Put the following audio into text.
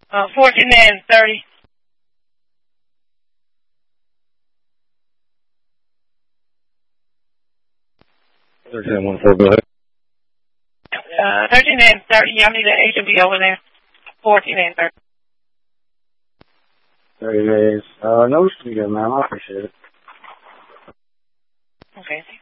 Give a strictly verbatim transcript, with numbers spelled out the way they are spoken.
Uh, fourteen and thirty. thirteen and one four, go ahead. Uh, thirteen and thirty. Y'all need an agent be over there. fourteen and thirty. thirty days. Uh, no, you good, ma'am. I appreciate it. Okay.